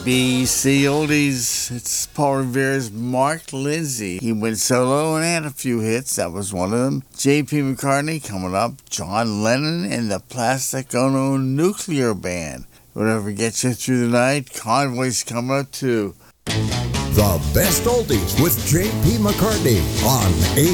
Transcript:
BC Oldies, it's Paul Revere's Mark Lindsay. He went solo and had a few hits. That was one of them. J.P. McCartney coming up. John Lennon and the Plastic Ono Nuclear Band. Whatever gets you through the night. Convoy's coming up too. The best oldies with J.P. McCartney on